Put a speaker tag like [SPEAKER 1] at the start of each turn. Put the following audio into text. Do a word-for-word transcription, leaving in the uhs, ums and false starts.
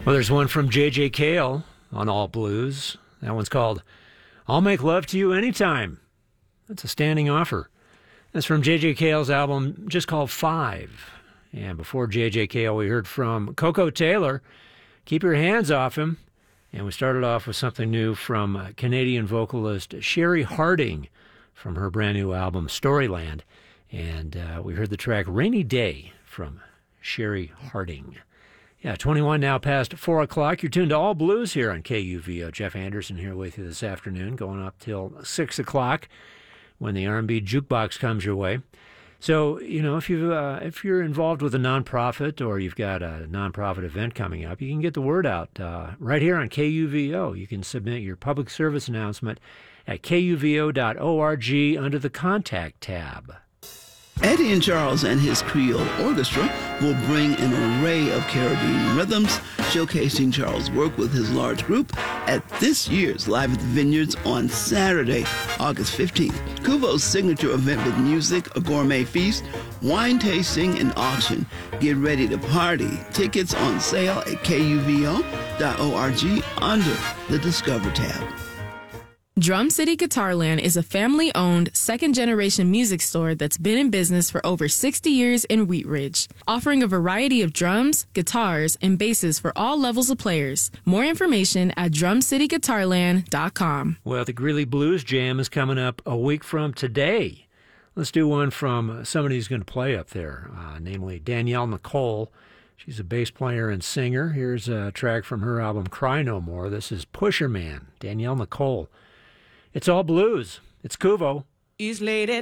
[SPEAKER 1] Well, there's one from J J. Cale on All Blues. That one's called I'll Make Love to You Anytime. That's a standing offer. That's from J J. Cale's album just called Five. And before J J. Cale, we heard from Coco Taylor, Keep Your Hands Off Him. And we started off with something new from uh, Canadian vocalist Sherry Harding from her brand new album Storyland. And uh, we heard the track Rainy Day from Sherry Harding. Yeah, twenty-one now past four o'clock. You're tuned to All Blues here on K U V O. Jeff Anderson here with you this afternoon, going up till six o'clock when the R and B Jukebox comes your way. So, you know, if, you uh, if you're involved with a nonprofit or you've got a nonprofit event coming up, you can get the word out uh, right here on K U V O. You can submit your public service announcement at K U V O dot org under the Contact tab.
[SPEAKER 2] Eddie and Charles and his Creole Orchestra will bring an array of Caribbean rhythms, showcasing Charles' work with his large group at this year's Live at the Vineyards on Saturday, August fifteenth. Kuvo's signature event with music, a gourmet feast, wine tasting, and auction. Get ready to party. Tickets on sale at K U V O dot org under the Discover tab.
[SPEAKER 3] Drum City Guitarland is a family-owned, second-generation music store that's been in business for over sixty years in Wheat Ridge, offering a variety of drums, guitars, and basses for all levels of players. More information at drum city guitarland dot com.
[SPEAKER 1] Well, the Greeley Blues Jam is coming up a week from today. Let's do one from somebody who's going to play up there, uh, namely Danielle Nicole. She's a bass player and singer. Here's a track from her album Cry No More. This is Pusher Man, Danielle Nicole. It's all blues. It's Kuvo.
[SPEAKER 4] It's late at